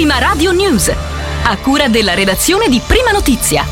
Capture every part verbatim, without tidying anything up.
Prima Radio News, a cura della redazione di Prima Notizia.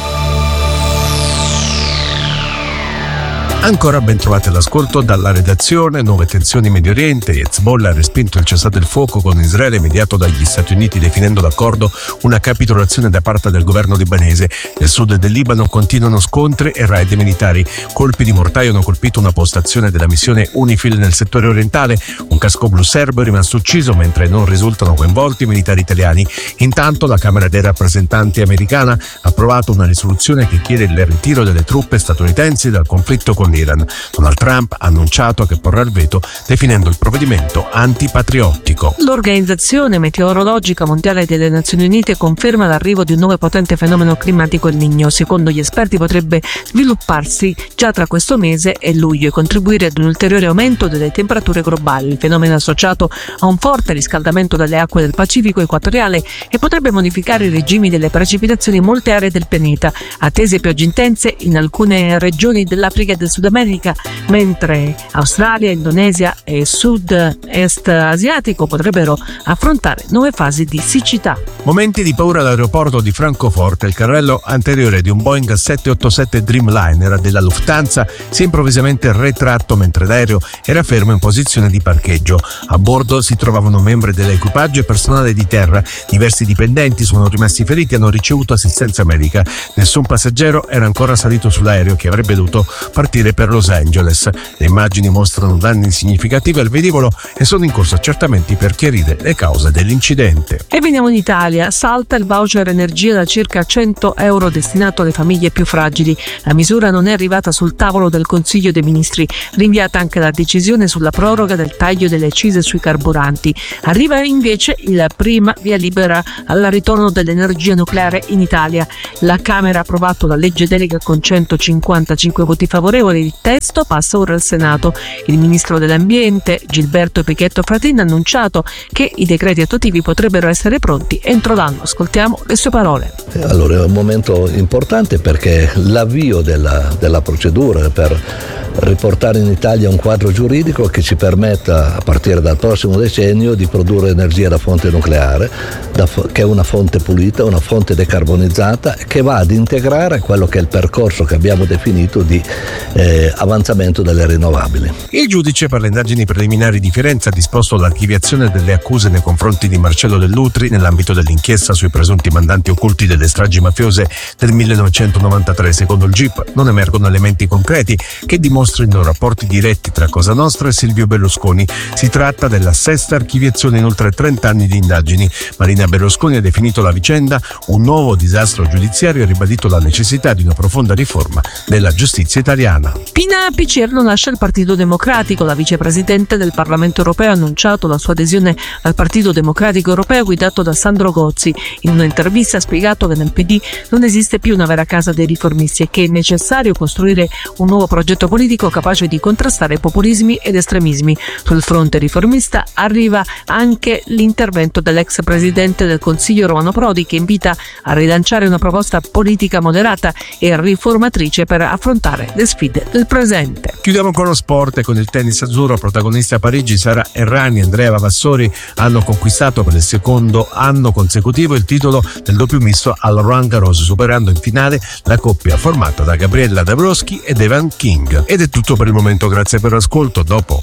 Ancora ben trovate all'ascolto dalla redazione. Nuove tensioni in Medio Oriente. Hezbollah ha respinto il cessate il fuoco con Israele mediato dagli Stati Uniti, definendo l'accordo una capitolazione da parte del governo libanese. Nel sud del Libano continuano scontri e raid militari. Colpi di mortaio hanno colpito una postazione della missione UNIFIL nel settore orientale. Un casco blu serbo è rimasto ucciso, mentre non risultano coinvolti militari italiani. Intanto la Camera dei rappresentanti americana ha approvato una risoluzione che chiede il ritiro delle truppe statunitensi dal conflitto con Iran. Donald Trump ha annunciato che porrà il veto, definendo il provvedimento antipatriottico. L'Organizzazione Meteorologica Mondiale delle Nazioni Unite conferma l'arrivo di un nuovo e potente fenomeno climatico, il Niño. Secondo gli esperti potrebbe svilupparsi già tra questo mese e luglio e contribuire ad un ulteriore aumento delle temperature globali. Il fenomeno è associato a un forte riscaldamento delle acque del Pacifico equatoriale e potrebbe modificare i regimi delle precipitazioni in molte aree del pianeta. Attese piogge intense in alcune regioni dell'Africa e del Sud America, mentre Australia, Indonesia e sud-est asiatico potrebbero affrontare nuove fasi di siccità. Momenti di paura all'aeroporto di Francoforte. Il carrello anteriore di un Boeing sette otto sette Dreamliner della Lufthansa si è improvvisamente retratto mentre l'aereo era fermo in posizione di parcheggio. A bordo si trovavano membri dell'equipaggio e personale di terra. Diversi dipendenti sono rimasti feriti e hanno ricevuto assistenza medica. Nessun passeggero era ancora salito sull'aereo, che avrebbe dovuto partire per Los Angeles. Le immagini mostrano danni significativi al velivolo e sono in corso accertamenti per chiarire le cause dell'incidente. E veniamo in Italia. Salta il voucher energia da circa cento euro destinato alle famiglie più fragili. La misura non è arrivata sul tavolo del Consiglio dei Ministri. Rinviata anche la decisione sulla proroga del taglio delle accise sui carburanti. Arriva invece il prima via libera al ritorno dell'energia nucleare in Italia. La Camera ha approvato la legge delega con centocinquantacinque voti favorevoli. Il testo passa ora al Senato. Il ministro dell'Ambiente, Gilberto Pichetto Fratin, ha annunciato che i decreti attuativi potrebbero essere pronti entro l'anno. Ascoltiamo le sue parole. Allora, è un momento importante perché l'avvio della, della procedura per riportare in Italia un quadro giuridico che ci permetta, a partire dal prossimo decennio, di produrre energia da fonte nucleare, da, che è una fonte pulita, una fonte decarbonizzata, che va ad integrare quello che è il percorso che abbiamo definito di eh, avanzamento delle rinnovabili. Il giudice per le indagini preliminari di Firenze ha disposto l'archiviazione delle accuse nei confronti di Marcello Dell'Utri nell'ambito dell'inchiesta sui presunti mandanti occulti delle stragi mafiose del millenovecentonovantatré. Secondo il G I P non emergono elementi concreti che dimostrino rapporti diretti tra Cosa Nostra e Silvio Berlusconi. Si tratta della sesta archiviazione in oltre trenta anni di indagini. Marina Berlusconi ha definito la vicenda un nuovo disastro giudiziario e ribadito la necessità di una profonda riforma della giustizia italiana. Pina Picierno lascia il Partito Democratico. La vicepresidente del Parlamento europeo ha annunciato la sua adesione al Partito Democratico europeo guidato da Sandro Gozzi. In un'intervista ha spiegato che nel P D non esiste più una vera casa dei riformisti e che è necessario costruire un nuovo progetto politico capace di contrastare populismi ed estremismi. Sul fronte riformista arriva anche l'intervento dell'ex presidente del Consiglio Romano Prodi, che invita a rilanciare una proposta politica moderata e riformatrice per affrontare le sfide del presente. Chiudiamo con lo sport e con il tennis azzurro. Protagonista a Parigi, Sara Errani e Andrea Vavassori hanno conquistato per il secondo anno consecutivo il titolo del doppio misto al Roland Garros, superando in finale la coppia formata da Gabriella Dabrowski ed Evan King. Ed è tutto per il momento, grazie per l'ascolto. Dopo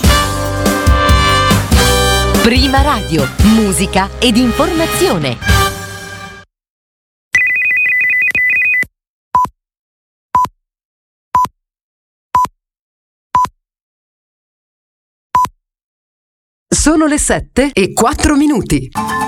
Prima Radio, musica ed informazione. Sono le sette e quattro minuti.